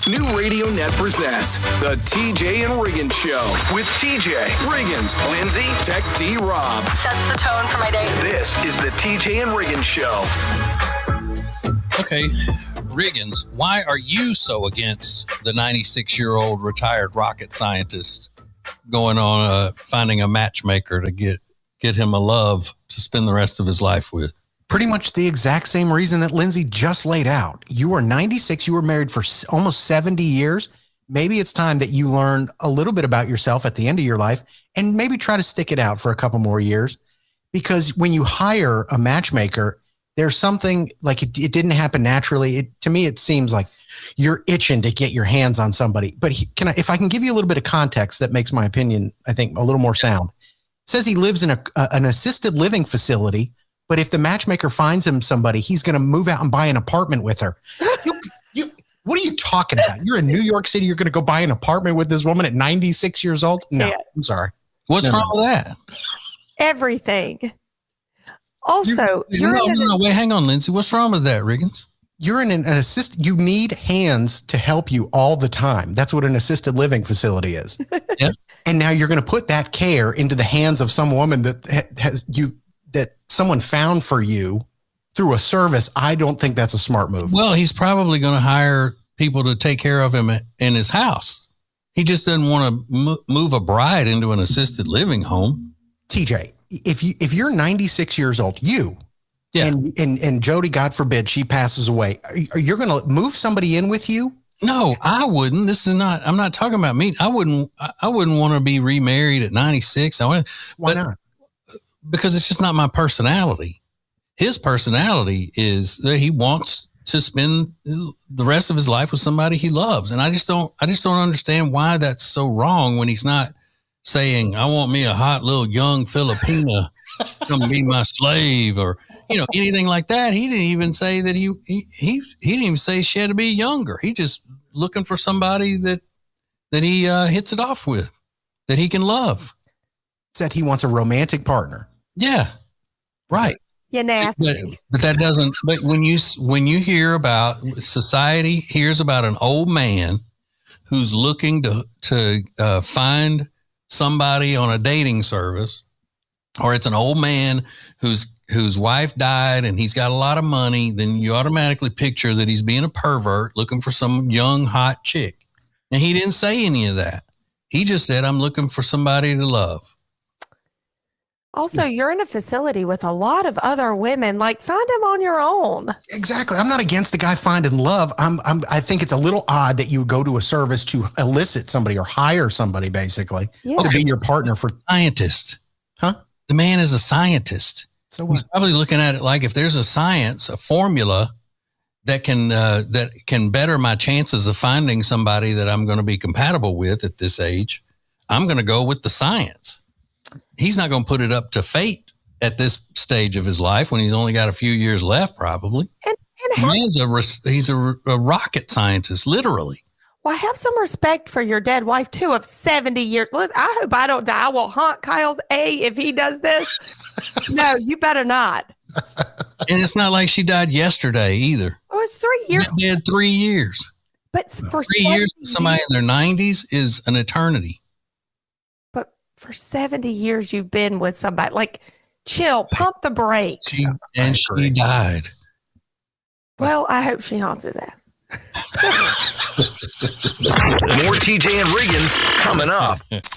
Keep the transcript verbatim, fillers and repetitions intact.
New Radio Net presents the T J and Riggins Show with T J, Riggins, Lindsay, Tech D Rob. Sets the tone for my day. This is the T J and Riggins Show. Okay, Riggins, why are you so against the ninety-six-year-old retired rocket scientist going on uh, finding a matchmaker to get get him a love to spend the rest of his life with? Pretty much the exact same reason that Lindsay just laid out. You are ninety-six. You were married for almost seventy years. Maybe it's time that you learn a little bit about yourself at the end of your life and maybe try to stick it out for a couple more years. Because when you hire a matchmaker, there's something like it, it didn't happen naturally. It, to me, it seems like you're itching to get your hands on somebody. But he, can I, if I can give you a little bit of context that makes my opinion, I think, a little more sound. It says he lives in a, a an assisted living facility. But if the matchmaker finds him somebody, he's going to move out and buy an apartment with her. You, you, what are you talking about? You're in New York City. You're going to go buy an apartment with this woman at ninety-six years old? No, yeah. I'm sorry. What's no, wrong no. with that? Everything. Also, you, you're no, in no, a, no, wait, hang on, Lindsay. What's wrong with that, Riggins? You're in an, an assist. You need hands to help you all the time. That's what an assisted living facility is. Yeah. And now you're going to put that care into the hands of some woman that has you. that someone found for you through a service. I don't think that's a smart move. Well, he's probably going to hire people to take care of him in his house. He just doesn't want to move a bride into an assisted living home. T J, if you, if you're ninety-six years old, you yeah. and, and, and Jody, God forbid, she passes away. Are you going to move somebody in with you? No, I wouldn't. This is not, I'm not talking about me. I wouldn't, I wouldn't want to be remarried at ninety-six. I want Why but, not? Because it's just not my personality. His personality is that he wants to spend the rest of his life with somebody he loves. And I just don't, I just don't understand why that's so wrong when he's not saying, I want me a hot little young Filipina come be my slave or, you know, anything like that. He didn't even say that he, he, he, he didn't even say she had to be younger. He just looking for somebody that, that he uh, hits it off with, that he can love. Said he wants a romantic partner. Yeah, right. You nasty. But, but that doesn't. But when you when you hear about society hears about an old man who's looking to to uh, find somebody on a dating service, or it's an old man whose whose wife died and he's got a lot of money, then you automatically picture that he's being a pervert looking for some young hot chick. And he didn't say any of that. He just said, "I'm looking for somebody to love." Also, you're in a facility with a lot of other women. Like, find them on your own. Exactly. I'm not against the guy finding love. I'm, I'm, I think it's a little odd that you would go to a service to elicit somebody or hire somebody, basically, Yeah. to be your partner for. Scientist. Huh? The man is a scientist. So He's what? probably looking at it like if there's a science, a formula that can uh, that can better my chances of finding somebody that I'm going to be compatible with at this age, I'm going to go with the science. He's not going to put it up to fate at this stage of his life when he's only got a few years left, probably. And, and The have, man's a, he's a, a rocket scientist, literally. well, have some respect for your dead wife, too, of seventy years. Listen, I hope I don't die. I will haunt Kyle's A if he does this. No, you better not. And it's not like she died yesterday either. Oh, it's three years. She had three years. But for Three years with somebody in their nineties is an eternity. But for seventy years, you've been with somebody. Like, chill, pump the brakes. She and she died. Well, I hope she haunts his ass. More T J and Riggins coming up.